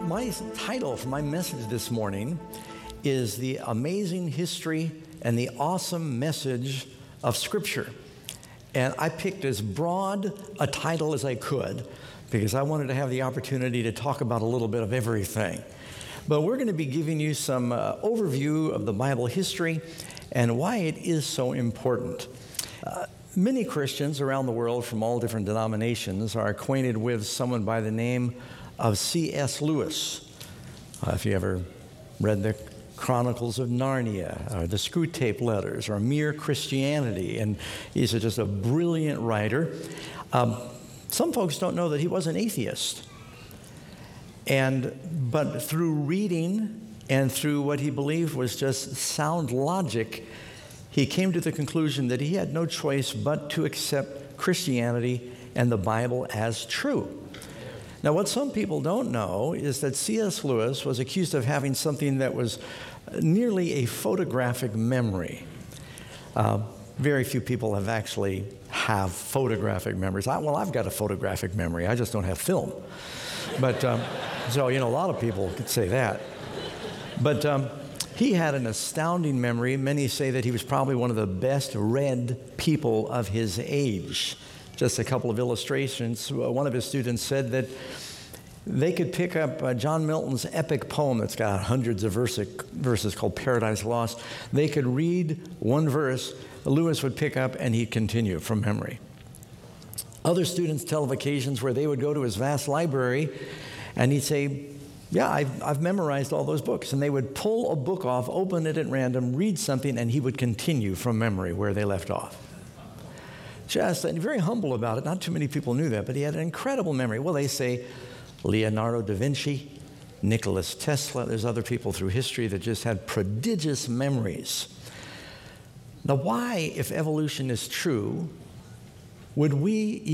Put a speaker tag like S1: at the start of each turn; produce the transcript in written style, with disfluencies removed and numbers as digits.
S1: My title for my message this morning is The Amazing History and the Awesome Message of Scripture. And I picked as broad a title as I could because I wanted to have the opportunity to talk about a little bit of everything. But we're going to be giving you some overview of the Bible history and why it is so important. Many Christians around the world from all different denominations are acquainted with someone by the name of C.S. Lewis. If you ever read the Chronicles of Narnia, or the Screwtape Letters, or Mere Christianity, and he's just a brilliant writer. Some folks don't know that he was an atheist. But through reading and through what he believed was just sound logic, he came to the conclusion that he had no choice but to accept Christianity and the Bible as true. Now, what some people don't know is that C.S. Lewis was accused of having something that was nearly a photographic memory. Very few people have photographic memories. I've got a photographic memory. I just don't have film. But so, a lot of people could say that. But he had an astounding memory. Many say that he was probably one of the best read people of his age. Just a couple of illustrations. One of his students said that they could pick up John Milton's epic poem that's got hundreds of verses called Paradise Lost. They could read one verse, Lewis would pick up, and he'd continue from memory. Other students tell of occasions where they would go to his vast library, and he'd say, yeah, I've memorized all those books. And they would pull a book off, open it at random, read something, and he would continue from memory where they left off. And very humble about it. Not too many people knew that, but he had an incredible memory. Well, they say Leonardo da Vinci, Nikola Tesla, there's other people through history that just had prodigious memories. Now, why, if evolution is true, would we